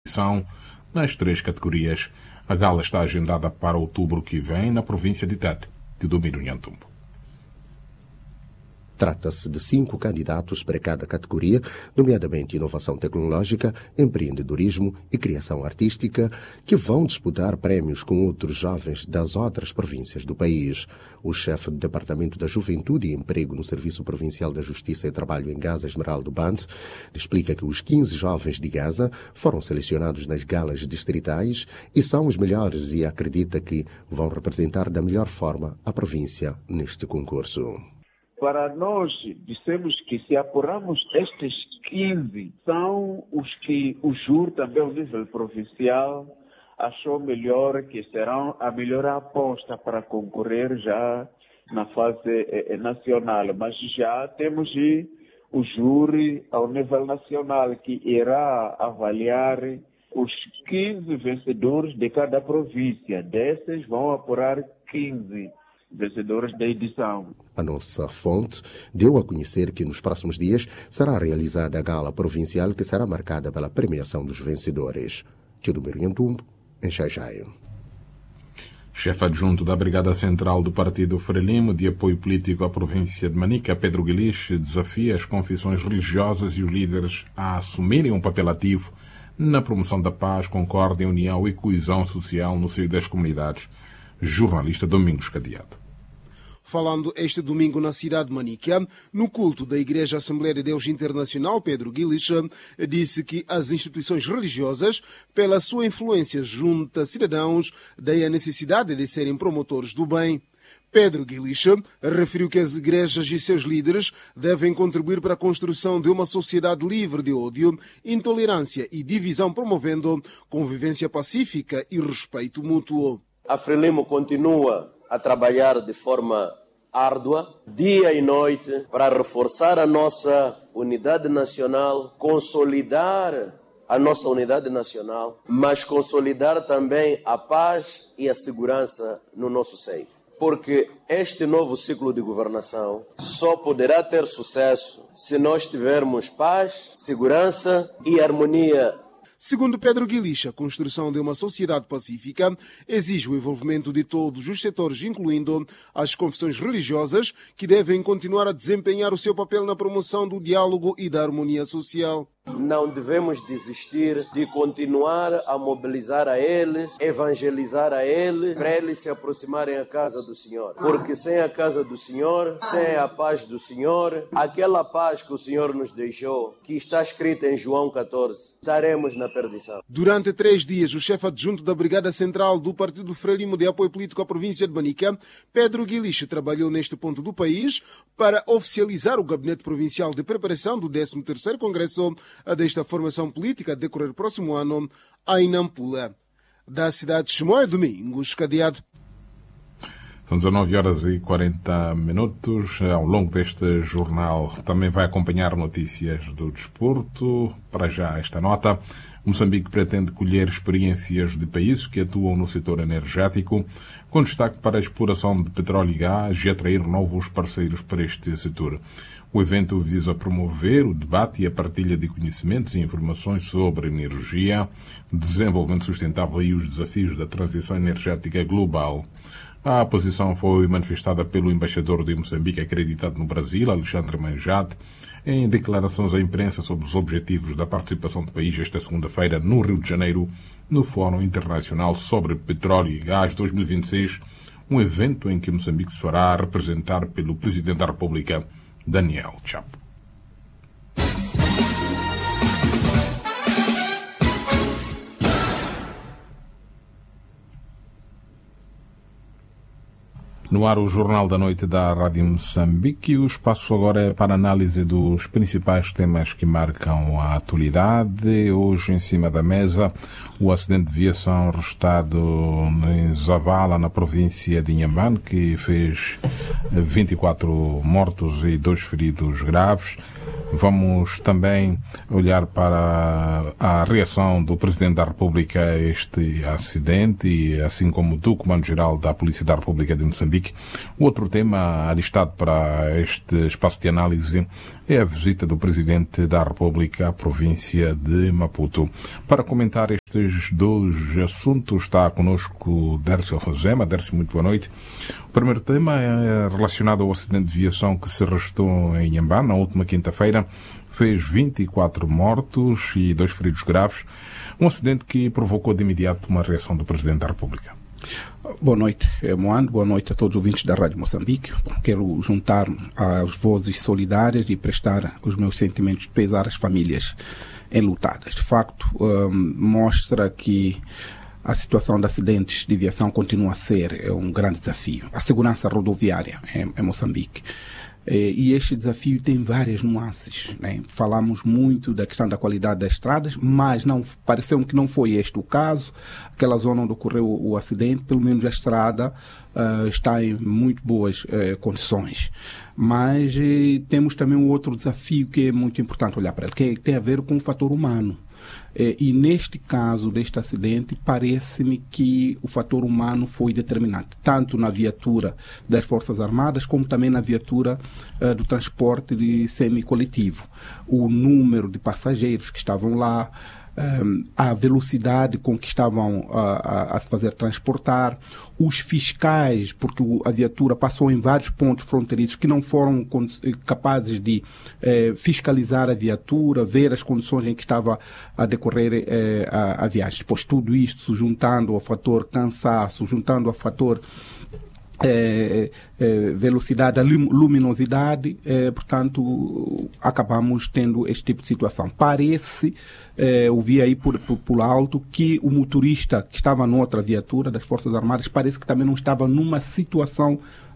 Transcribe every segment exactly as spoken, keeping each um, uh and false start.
competição nas três categorias. A gala está agendada para outubro que vem na província de Tete, de domínio Nhantumbo. Trata-se de cinco candidatos para cada categoria, nomeadamente inovação tecnológica, empreendedorismo e criação artística, que vão disputar prémios com outros jovens das outras províncias do país. O chefe do Departamento da Juventude e Emprego no Serviço Provincial da Justiça e Trabalho em Gaza, Esmeraldo Band, explica que os quinze jovens de Gaza foram selecionados nas galas distritais e são os melhores e acredita que vão representar da melhor forma a província neste concurso. Para nós, dissemos que se apurarmos estes quinze, são os que o júri também ao nível provincial achou melhor, que serão a melhor aposta para concorrer já na fase eh, nacional. Mas já temos o júri ao nível nacional que irá avaliar os quinze vencedores de cada província. Desses vão apurar quinze. Vencedores da edição. A nossa fonte deu a conhecer que nos próximos dias será realizada a gala provincial que será marcada pela premiação dos vencedores. Tiodomiro Nhantumbo, em Xai-Xai. Chefe adjunto da Brigada Central do Partido Frelimo de apoio político à província de Manica, Pedro Guilish, desafia as confissões religiosas e os líderes a assumirem um papel ativo na promoção da paz, concórdia, união e coesão social no seio das comunidades. Jornalista Domingos Cadeado. Falando este domingo na cidade de Manica, no culto da Igreja Assembleia de Deus Internacional, Pedro Guilish disse que as instituições religiosas, pela sua influência junto a cidadãos, daí a necessidade de serem promotores do bem. Pedro Guilish referiu que as igrejas e seus líderes devem contribuir para a construção de uma sociedade livre de ódio, intolerância e divisão, promovendo convivência pacífica e respeito mútuo. A Frelimo continua a trabalhar de forma árdua, dia e noite, para reforçar a nossa unidade nacional, consolidar a nossa unidade nacional, mas consolidar também a paz e a segurança no nosso seio. Porque este novo ciclo de governação só poderá ter sucesso se nós tivermos paz, segurança e harmonia. Segundo Pedro Guilish, a construção de uma sociedade pacífica exige o envolvimento de todos os setores, incluindo as confissões religiosas, que devem continuar a desempenhar o seu papel na promoção do diálogo e da harmonia social. Não devemos desistir de continuar a mobilizar a eles, evangelizar a eles, para eles se aproximarem à casa do Senhor. Porque sem a casa do Senhor, sem a paz do Senhor, aquela paz que o Senhor nos deixou, que está escrita em João catorze, estaremos na perdição. Durante três dias, o chefe adjunto da Brigada Central do Partido Frelimo de apoio político à província de Manica, Pedro Guilish, trabalhou neste ponto do país para oficializar o Gabinete Provincial de Preparação do décimo terceiro Congresso desta formação política a decorrer próximo ano em Nampula. Da cidade de Chimoio, Domingos Cadeado. São dezanove horas e quarenta minutos. Ao longo deste jornal também vai acompanhar notícias do desporto. Para já esta nota. Moçambique pretende colher experiências de países que atuam no setor energético, com destaque para a exploração de petróleo e gás e atrair novos parceiros para este setor. O evento visa promover o debate e a partilha de conhecimentos e informações sobre energia, desenvolvimento sustentável e os desafios da transição energética global. A posição foi manifestada pelo embaixador de Moçambique acreditado no Brasil, Alexandre Manjate, em declarações à imprensa sobre os objetivos da participação do país esta segunda-feira no Rio de Janeiro, no Fórum Internacional sobre Petróleo e Gás dois mil e vinte e seis, um evento em que Moçambique se fará representar pelo Presidente da República, Daniel Chapo. No ar, o Jornal da Noite da Rádio Moçambique. O espaço agora é para análise dos principais temas que marcam a atualidade. Hoje, em cima da mesa, o acidente de viação registrado em Zavala, na província de Inhambane, que fez vinte e quatro mortos e dois feridos graves. Vamos também olhar para a reação do Presidente da República a este acidente, e assim como do Comando-Geral da Polícia da República de Moçambique. O outro tema alistado para este espaço de análise é a visita do Presidente da República à província de Maputo. Para comentar este estes dois assuntos está conosco Dércio Alfazema. Dércio, muito boa noite. O primeiro tema é relacionado ao acidente de viação que se registrou em Inhambane na última quinta-feira. Fez vinte e quatro mortos e dois feridos graves. Um acidente que provocou de imediato uma reação do Presidente da República. Boa noite, Moando. Boa noite a todos os ouvintes da Rádio Moçambique. Quero juntar-me às vozes solidárias e prestar os meus sentimentos de pesar às famílias enlutadas. De facto, um, mostra que a situação de acidentes de viação continua a ser um grande desafio. A segurança rodoviária em, em Moçambique. E este desafio tem várias nuances, né? Falamos muito da questão da qualidade das estradas, mas não, pareceu-me que não foi este o caso. Aquela zona onde ocorreu o, o acidente, pelo menos a estrada uh, está em muito boas uh, condições. Mas eh, temos também um outro desafio que é muito importante olhar para ele, que tem a ver com o fator humano. E neste caso deste acidente, parece-me que o fator humano foi determinante, tanto na viatura das Forças Armadas, como também na viatura uh, do transporte de semi-coletivo. O número de passageiros que estavam lá, um, a velocidade com que estavam a, a, a se fazer transportar, os fiscais, porque a viatura passou em vários pontos fronteiriços que não foram capazes de eh, fiscalizar a viatura, ver as condições em que estava a decorrer eh, a, a viagem. Depois tudo isto juntando ao fator cansaço, juntando ao fator É, é, velocidade, a luminosidade, é, portanto, acabamos tendo este tipo de situação. Parece, é, ouvi aí por, por, por alto, que o motorista que estava noutra viatura das Forças Armadas parece que também não estava numa situação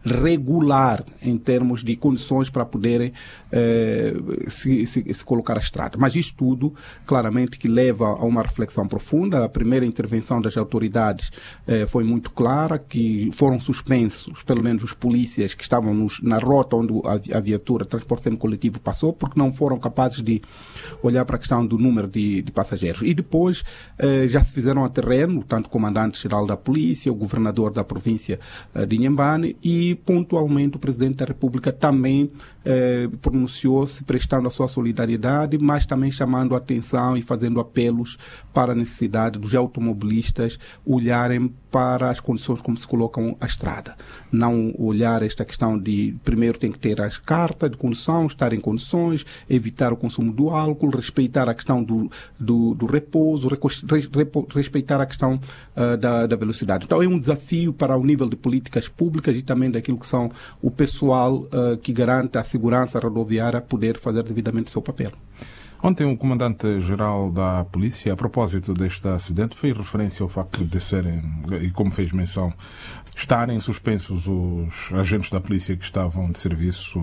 regular em termos de condições para poderem eh, se, se, se colocar à estrada. Mas isto tudo, claramente, que leva a uma reflexão profunda. A primeira intervenção das autoridades eh, foi muito clara, que foram suspensos, pelo menos os polícias que estavam nos, na rota onde a, a viatura, transporte semi-coletivo passou, porque não foram capazes de olhar para a questão do número de, de passageiros. E depois eh, já se fizeram a terreno, tanto o comandante-geral da polícia, o governador da província eh, de Inhambane e pontualmente o Presidente da República também eh, pronunciou-se prestando a sua solidariedade, mas também chamando a atenção e fazendo apelos para a necessidade dos automobilistas olharem para as condições como se colocam a estrada. Não olhar esta questão de, primeiro tem que ter as cartas de condução, estar em condições, evitar o consumo do álcool, respeitar a questão do, do, do repouso, respeitar a questão uh, da, da velocidade. Então é um desafio para o nível de políticas públicas e também daquilo que são o pessoal uh, que garante a segurança rodoviária poder fazer devidamente o seu papel. Ontem o comandante-geral da polícia, a propósito deste acidente, fez referência ao facto de serem, e como fez menção, estarem suspensos os agentes da polícia que estavam de serviço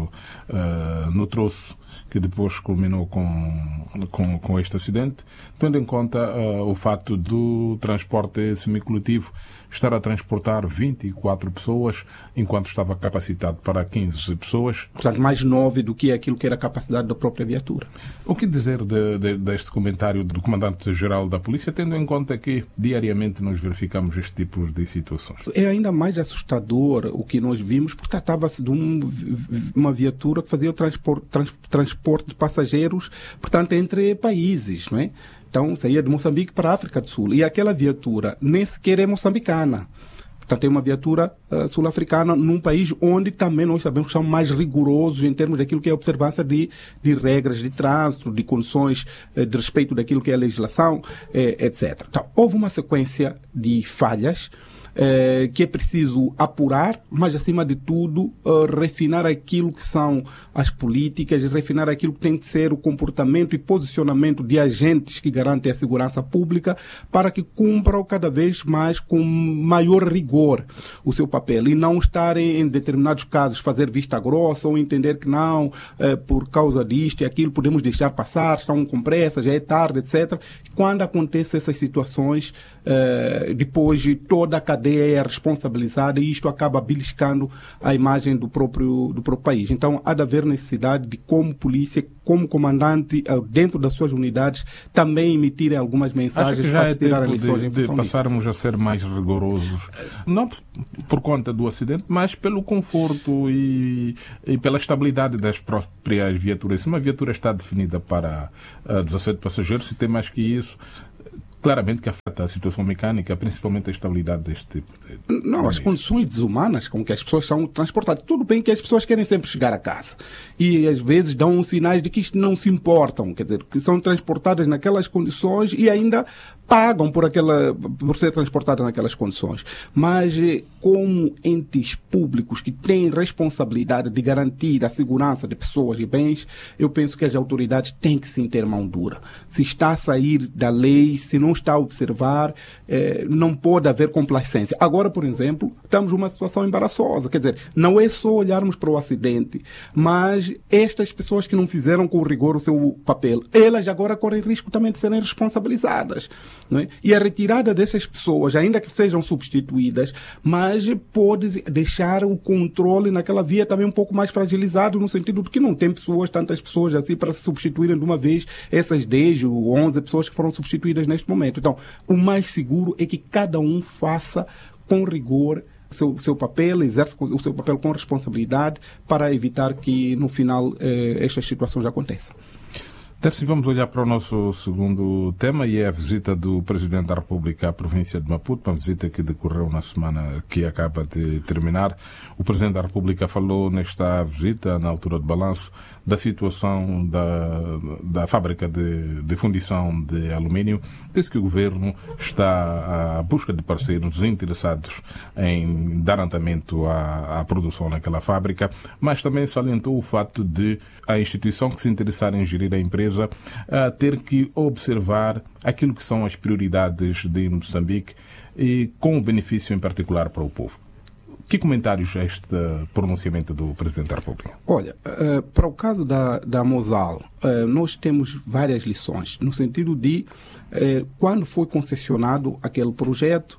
uh, no troço, que depois culminou com, com, com este acidente, tendo em conta uh, o facto do transporte semicoletivo estar a transportar vinte e quatro pessoas, enquanto estava capacitado para quinze pessoas. Portanto, mais nove do que aquilo que era a capacidade da própria viatura. O que dizer de, de, deste comentário do Comandante-Geral da Polícia, tendo em conta que diariamente nós verificamos este tipo de situações? É ainda mais assustador o que nós vimos, porque tratava-se de um, uma viatura que fazia o transporte, trans, transporte de passageiros, portanto, entre países, não é? Então, saía de Moçambique para a África do Sul. E aquela viatura nem sequer é moçambicana. Portanto, é uma viatura uh, sul-africana num país onde também nós sabemos que são mais rigorosos em termos daquilo que é a observância de, de regras de trânsito, de condições uh, de respeito daquilo que é a legislação, eh, etcétera. Então, houve uma sequência de falhas Eh, que é preciso apurar, mas acima de tudo uh, refinar aquilo que são as políticas, refinar aquilo que tem de ser o comportamento e posicionamento de agentes que garantem a segurança pública para que cumpram cada vez mais com maior rigor o seu papel e não estarem em determinados casos fazer vista grossa ou entender que não, eh, por causa disto e aquilo podemos deixar passar, estão com pressa, já é tarde, etcétera. Quando acontecem essas situações, eh, depois de toda a cadeia é responsabilizada e isto acaba beliscando a imagem do próprio, do próprio país. Então, há de haver necessidade de, como polícia, como comandante, dentro das suas unidades, também emitirem algumas mensagens já para é se tirar tempo lições de, em de função passarmos disso. a ser mais rigorosos, não por conta do acidente, mas pelo conforto e, e pela estabilidade das próprias viaturas. Se uma viatura está definida para uh, dezassete passageiros, se tem mais que isso, claramente que afeta a situação mecânica, principalmente a estabilidade deste tipo de... Não, as condições desumanas com que as pessoas são transportadas. Tudo bem que as pessoas querem sempre chegar a casa e às vezes dão sinais de que isto não se importam, quer dizer, que são transportadas naquelas condições e ainda pagam por, aquela, por ser transportadas naquelas condições. Mas como entes públicos que têm responsabilidade de garantir a segurança de pessoas e bens, eu penso que as autoridades têm que sim ter mão dura. Se está a sair da lei, se não está a observar, eh, não pode haver complacência. Agora, por exemplo, estamos numa situação embaraçosa. Quer dizer, não é só olharmos para o acidente, mas estas pessoas que não fizeram com rigor o seu papel, elas agora correm risco também de serem responsabilizadas. Não é? E a retirada dessas pessoas, ainda que sejam substituídas, mas pode deixar o controle naquela via também um pouco mais fragilizado, no sentido de que não tem pessoas, tantas pessoas assim, para se substituírem de uma vez essas dez ou onze pessoas que foram substituídas neste momento. Então, o mais seguro é que cada um faça com rigor seu, seu papel, exerce o seu papel com responsabilidade para evitar que, no final, eh, estas situações aconteçam. Terci, vamos olhar para o nosso segundo tema e é a visita do Presidente da República à província de Maputo, uma visita que decorreu na semana que acaba de terminar. O Presidente da República falou nesta visita, na altura do balanço, da situação da, da fábrica de, de fundição de alumínio. Disse que o Governo está à busca de parceiros interessados em dar andamento à, à produção naquela fábrica, mas também salientou o fato de a instituição que se interessar em gerir a empresa a ter que observar aquilo que são as prioridades de Moçambique e com o benefício em particular para o povo. Que comentários a este pronunciamento do Presidente da República? Olha, uh, para o caso da, da Mosal, uh, nós temos várias lições, no sentido de, uh, quando foi concessionado aquele projeto,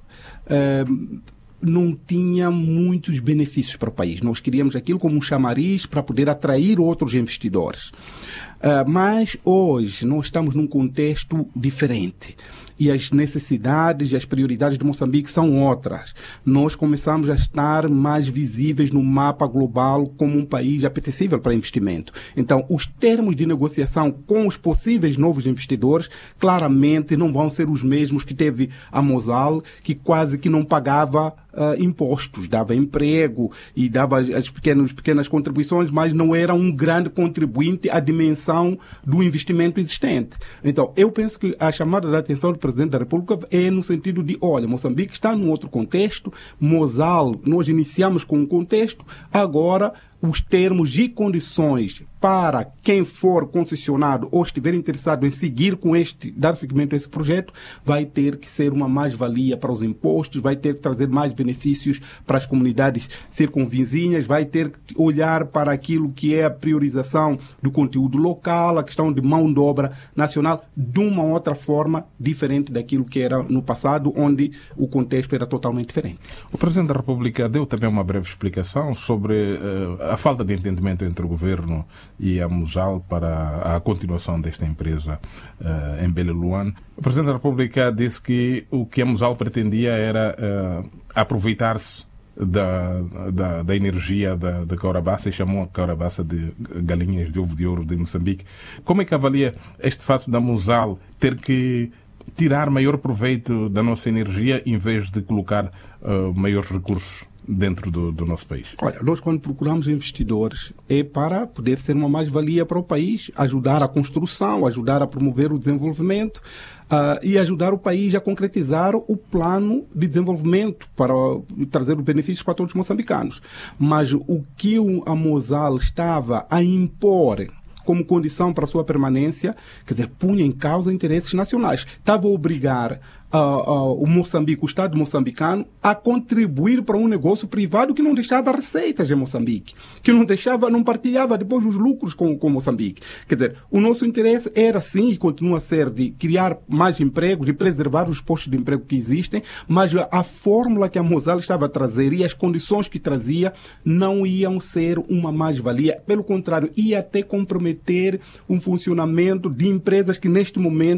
uh, não tinha muitos benefícios para o país. Nós queríamos aquilo como um chamariz para poder atrair outros investidores. Uh, mas hoje nós estamos num contexto diferente. E as necessidades e as prioridades de Moçambique são outras. Nós começamos a estar mais visíveis no mapa global como um país apetecível para investimento. Então, os termos de negociação com os possíveis novos investidores claramente não vão ser os mesmos que teve a Mosal, que quase que não pagava Uh, impostos, dava emprego e dava as pequenas, pequenas contribuições, mas não era um grande contribuinte à dimensão do investimento existente. Então, eu penso que a chamada de atenção do Presidente da República é no sentido de, olha, Moçambique está num outro contexto, Mosal, nós iniciamos com um contexto, agora os termos e condições para quem for concessionado ou estiver interessado em seguir com este, dar seguimento a esse projeto, vai ter que ser uma mais-valia para os impostos, vai ter que trazer mais benefícios para as comunidades circunvizinhas, vai ter que olhar para aquilo que é a priorização do conteúdo local, a questão de mão de obra nacional, de uma outra forma diferente daquilo que era no passado, onde o contexto era totalmente diferente. O Presidente da República deu também uma breve explicação sobre uh, a falta de entendimento entre o Governo e a Mosal para a continuação desta empresa uh, em Beleluan. O Presidente da República disse que o que a Mosal pretendia era uh, aproveitar-se da, da, da energia da, da Caurabaça e chamou a Caurabaça de galinhas de ovo de ouro de Moçambique. Como é que avalia este fato da Mosal ter que tirar maior proveito da nossa energia em vez de colocar uh, maiores recursos dentro do, do nosso país? Olha, nós quando procuramos investidores é para poder ser uma mais-valia para o país, ajudar a construção, ajudar a promover o desenvolvimento uh, e ajudar o país a concretizar o plano de desenvolvimento para trazer os benefícios para todos os moçambicanos. Mas o que a Mosal estava a impor como condição para a sua permanência, quer dizer, punha em causa interesses nacionais. Estava a obrigar uh, uh, o Moçambique, o Estado moçambicano, a contribuir para um negócio privado que não deixava receitas em Moçambique, que não deixava, não partilhava depois os lucros com, com Moçambique. Quer dizer, o nosso interesse era sim e continua a ser de criar mais empregos, de preservar os postos de emprego que existem, mas a fórmula que a Mosal estava a trazer e as condições que trazia não iam ser uma mais-valia. Pelo contrário, ia até comprometer ter um funcionamento de empresas que neste momento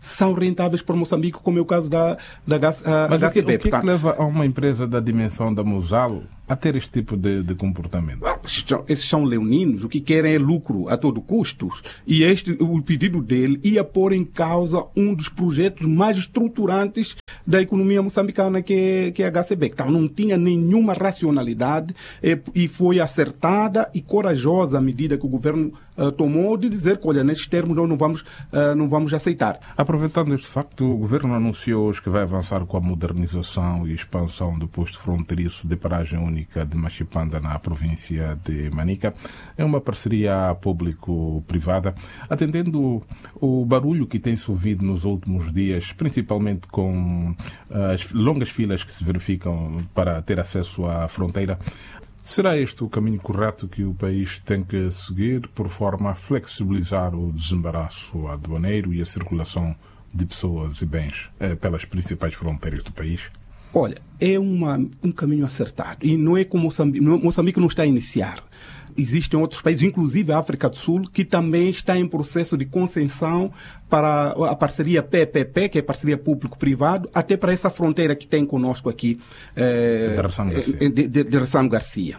são rentáveis para Moçambique, como é o caso da, da Mas H C B. O que, o que é que leva a uma empresa da dimensão da Mosal a ter este tipo de, de comportamento? Esses são leoninos, o que querem é lucro a todo custo. E este, o pedido dele ia pôr em causa um dos projetos mais estruturantes da economia moçambicana, que é, que é a H C B. Então não tinha nenhuma racionalidade e, e foi acertada e corajosa a medida que o governo uh, tomou de dizer que, olha, nesses termos nós não vamos, uh, não vamos aceitar. Aproveitando este facto, o governo anunciou hoje que vai avançar com a modernização e expansão do posto fronteiriço de paragem única de Machipanda, na província de Manica. É uma parceria público-privada, atendendo o barulho que tem-se ouvido nos últimos dias, principalmente com as longas filas que se verificam para ter acesso à fronteira. Será este o caminho correto que o país tem que seguir, por forma a flexibilizar o desembaraço aduaneiro e a circulação de pessoas e bens eh, pelas principais fronteiras do país? Olha, é uma, um caminho acertado. E não é como Moçambique, Moçambique não está a iniciar. Existem outros países, inclusive a África do Sul, que também está em processo de concessão para a parceria P P P, que é parceria público-privado, até para essa fronteira que tem conosco aqui, eh, de Ressano Garcia. De, de, de Ressano Garcia.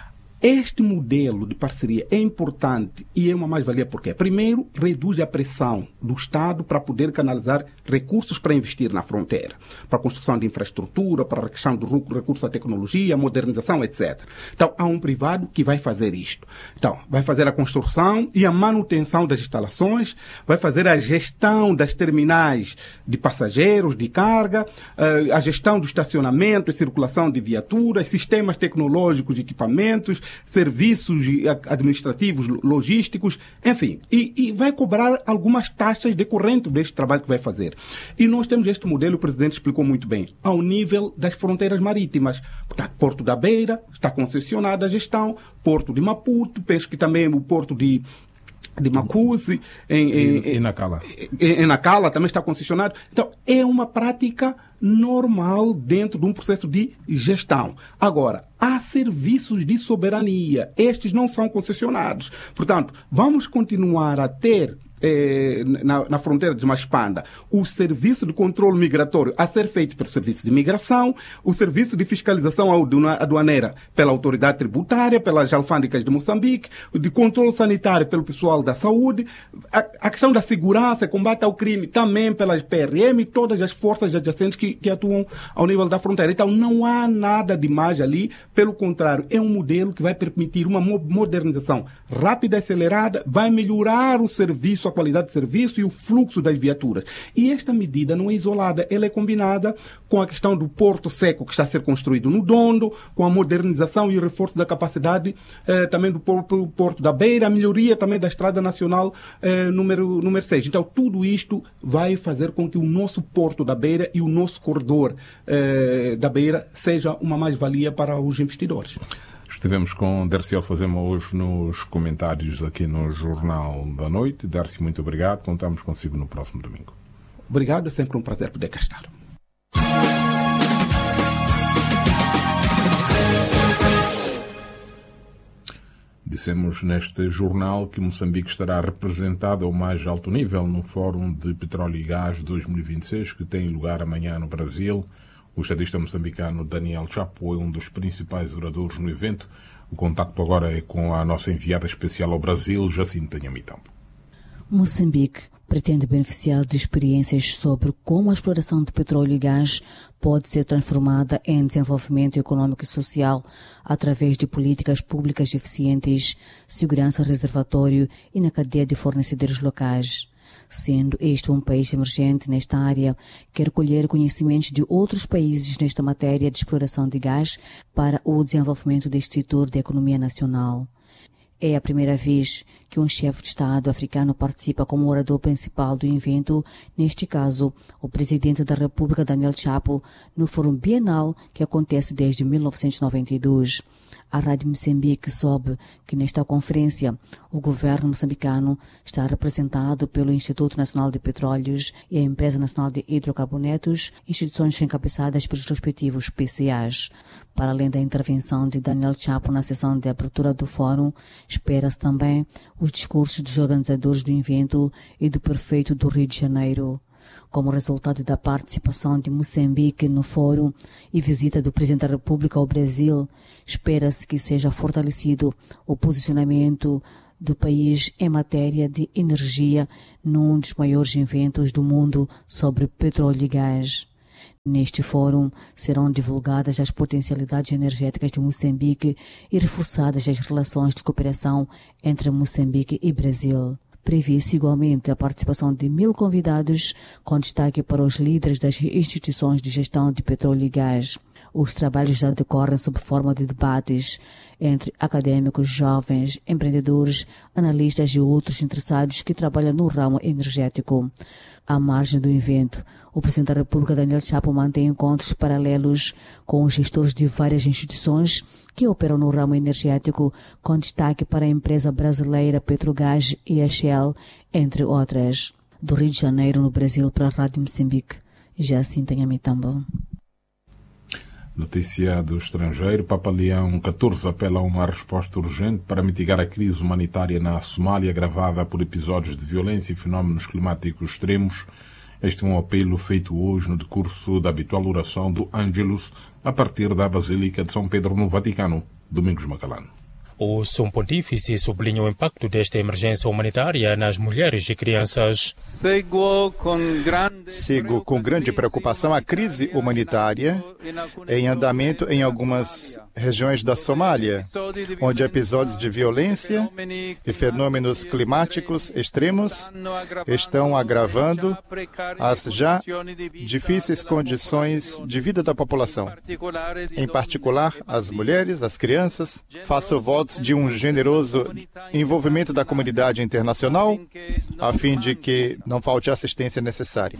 Este modelo de parceria é importante e é uma mais-valia porque, primeiro, reduz a pressão do Estado para poder canalizar recursos para investir na fronteira, para a construção de infraestrutura, para a questão do recurso à tecnologia, modernização, etcétera. Então, há um privado que vai fazer isto. Então, vai fazer a construção e a manutenção das instalações, vai fazer a gestão das terminais de passageiros, de carga, a gestão do estacionamento e circulação de viaturas, sistemas tecnológicos de equipamentos, serviços administrativos, logísticos, enfim, e, e vai cobrar algumas taxas decorrentes deste trabalho que vai fazer. E nós temos este modelo, o presidente explicou muito bem, ao nível das fronteiras marítimas. Portanto, Porto da Beira está concessionada a gestão, Porto de Maputo, penso que também o Porto de de Macuse, em, em, e, e Nacala. Em, em Nacala também está concessionado. Então, é uma prática normal dentro de um processo de gestão. Agora, há serviços de soberania. Estes não são concessionados. Portanto, vamos continuar a ter Eh, na, na fronteira de Machipanda, o serviço de controle migratório a ser feito pelo serviço de imigração, o serviço de fiscalização aduaneira pela autoridade tributária, pelas alfândegas de Moçambique, de controle sanitário pelo pessoal da saúde, a, a questão da segurança, combate ao crime também pelas P R M e todas as forças adjacentes que, que atuam ao nível da fronteira. Então não há nada demais ali, pelo contrário, é um modelo que vai permitir uma modernização rápida e acelerada, vai melhorar o serviço, a qualidade de serviço e o fluxo das viaturas. E esta medida não é isolada, ela é combinada com a questão do Porto Seco que está a ser construído no Dondo, com a modernização e o reforço da capacidade eh, também do Porto, Porto da Beira, a melhoria também da Estrada Nacional eh, número, número seis. Então, tudo isto vai fazer com que o nosso Porto da Beira e o nosso corredor eh, da Beira seja uma mais-valia para os investidores. Estivemos com Dercy Alfazema hoje nos comentários aqui no Jornal da Noite. Dercy, muito obrigado. Contamos consigo no próximo domingo. Obrigado, é sempre um prazer poder cá estar. Dissemos neste jornal que Moçambique estará representado ao mais alto nível no Fórum de Petróleo e Gás dois mil e vinte e seis, que tem lugar amanhã no Brasil. O estadista moçambicano Daniel Chapo é um dos principais oradores no evento. O contacto agora é com a nossa enviada especial ao Brasil, Jacinta Nhamitambo. Moçambique pretende beneficiar de experiências sobre como a exploração de petróleo e gás pode ser transformada em desenvolvimento econômico e social através de políticas públicas eficientes, segurança reservatório e na cadeia de fornecedores locais. Sendo este um país emergente nesta área, quer colher conhecimentos de outros países nesta matéria de exploração de gás para o desenvolvimento deste setor da economia nacional. É a primeira vez que um chefe de Estado africano participa como orador principal do evento, neste caso, o presidente da República, Daniel Chapo, no Fórum Bienal que acontece desde mil novecentos e noventa e dois. A Rádio Moçambique soube que nesta conferência o governo moçambicano está representado pelo Instituto Nacional de Petróleos e a Empresa Nacional de Hidrocarbonetos, instituições encabeçadas pelos respectivos P C As. Para além da intervenção de Daniel Chapo na sessão de abertura do fórum, espera-se também os discursos dos organizadores do evento e do prefeito do Rio de Janeiro. Como resultado da participação de Moçambique no fórum e visita do Presidente da República ao Brasil, espera-se que seja fortalecido o posicionamento do país em matéria de energia num dos maiores eventos do mundo sobre petróleo e gás. Neste fórum serão divulgadas as potencialidades energéticas de Moçambique e reforçadas as relações de cooperação entre Moçambique e Brasil. Prevê-se igualmente a participação de mil convidados, com destaque para os líderes das instituições de gestão de petróleo e gás. Os trabalhos já decorrem sob forma de debates entre acadêmicos, jovens, empreendedores, analistas e outros interessados que trabalham no ramo energético. À margem do evento, o Presidente da República, Daniel Chapo, mantém encontros paralelos com os gestores de várias instituições que operam no ramo energético, com destaque para a empresa brasileira Petrogás e a Shell, entre outras. Do Rio de Janeiro, no Brasil, para a Rádio Moçambique, Jacinta Nhamitamba. Notícia do estrangeiro. Papa Leão catorze apela a uma resposta urgente para mitigar a crise humanitária na Somália, agravada por episódios de violência e fenómenos climáticos extremos. Este é um apelo feito hoje no decurso da habitual oração do Ângelus a partir da Basílica de São Pedro no Vaticano. Domingos Macalano. O Sumo Pontífice sublinha o impacto desta emergência humanitária nas mulheres e crianças. Sigo com grande, Sigo com grande preocupação a crise humanitária em andamento em algumas regiões da Somália, onde episódios de violência e fenômenos climáticos extremos estão agravando as já difíceis condições de vida da população, em particular as mulheres, as crianças. Faço votos de um generoso envolvimento da comunidade internacional, a fim de que não falte a assistência necessária.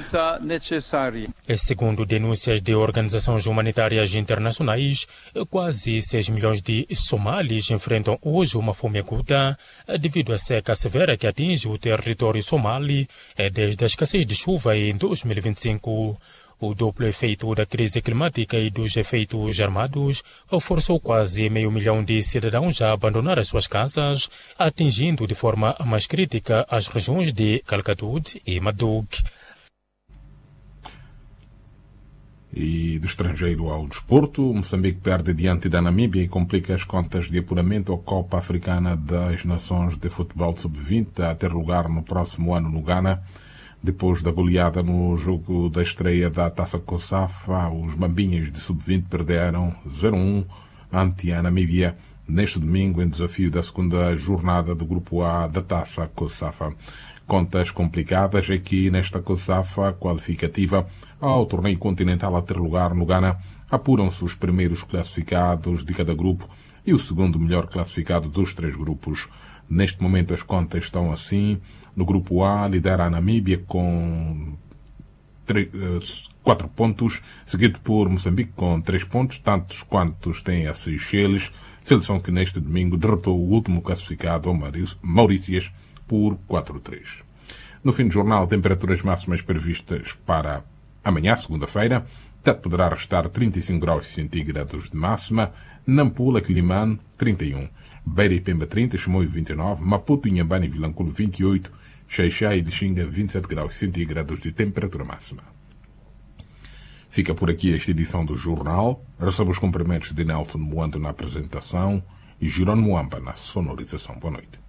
Segundo denúncias de organizações humanitárias internacionais, quase seis milhões de somalis enfrentam hoje uma fome aguda devido à seca severa que atinge o território somali desde a escassez de chuva em dois mil e vinte e cinco. O duplo efeito da crise climática e dos efeitos armados forçou quase meio milhão de cidadãos a abandonar as suas casas, atingindo de forma mais crítica as regiões de Kalkadud e Madug. E do estrangeiro ao desporto, Moçambique perde diante da Namíbia e complica as contas de apuramento à Copa Africana das Nações de Futebol sub vinte a ter lugar no próximo ano no Ghana. Depois da goleada no jogo da estreia da Taça COSAFA, os Mambinhas de sub vinte perderam zero a um ante a Namíbia neste domingo em desafio da segunda jornada do Grupo A da Taça COSAFA. Contas complicadas aqui nesta COSAFA qualificativa ao torneio continental a ter lugar no Ghana. Apuram-se os primeiros classificados de cada grupo e o segundo melhor classificado dos três grupos. Neste momento as contas estão assim. No grupo A lidera a Namíbia com quatro pontos, seguido por Moçambique com três pontos, tantos quantos tem a Seychelles, seleção que neste domingo derrotou o último classificado, Maurícias, por quatro a três. No fim do jornal, temperaturas máximas previstas para amanhã, segunda-feira. Tete poderá restar trinta e cinco graus centígrados de máxima, Nampula, Quilimane, trinta e um, Beira e Pemba, trinta, Chimoio, vinte e nove, Maputo, Inhambane e Vilanculo, vinte e oito, Xaixai e Lixinga, vinte e sete graus centígrados de temperatura máxima. Fica por aqui esta edição do jornal. Recebo os cumprimentos de Nelson Moando na apresentação e Jerônimo Amba na sonorização. Boa noite.